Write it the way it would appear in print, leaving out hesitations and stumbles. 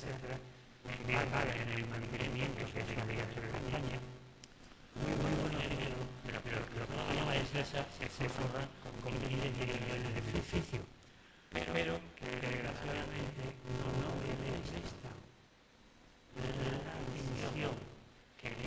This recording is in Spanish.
etcétera, en el mantenimiento que se había sobre la caña, muy buen ingeniero, pero toda la llama de esa se forra con